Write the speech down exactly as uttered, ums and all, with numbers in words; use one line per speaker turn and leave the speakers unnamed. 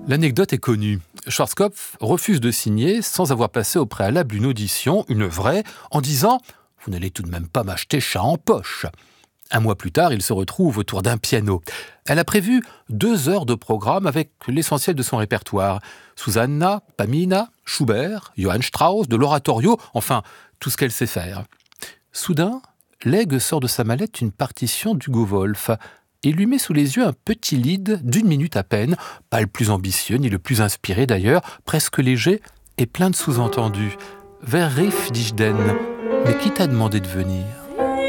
L'anecdote est connue. Schwarzkopf refuse de signer sans avoir passé au préalable une audition, une vraie, en disant « Vous n'allez tout de même pas m'acheter chat en poche ». Un mois plus tard, il se retrouve autour d'un piano. Elle a prévu deux heures de programme avec l'essentiel de son répertoire. Susanna, Pamina, Schubert, Johann Strauss, de l'oratorio, enfin, tout ce qu'elle sait faire. Soudain, Legge sort de sa mallette une partition d'Hugo Wolf et lui met sous les yeux un petit lied d'une minute à peine, pas le plus ambitieux ni le plus inspiré d'ailleurs, presque léger et plein de sous-entendus. Wer rief dich denn? Mais qui t'a demandé de venir ?